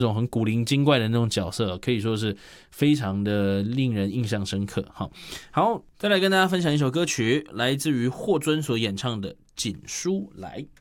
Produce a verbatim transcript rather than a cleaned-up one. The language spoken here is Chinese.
这种很古灵精怪的那种角色，可以说是非常的令人印象深刻。好，好，再来跟大家分享一首歌曲，来自于霍尊所演唱的《锦书来》。